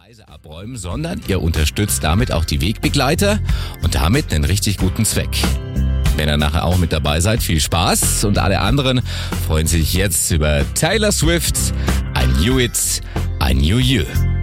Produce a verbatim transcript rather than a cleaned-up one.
Gleise abräumen, sondern ihr unterstützt damit auch die Wegbegleiter und damit einen richtig guten Zweck. Wenn ihr nachher auch mit dabei seid, viel Spaß und alle anderen freuen sich jetzt über Taylor Swift, I Knew It, I Knew You.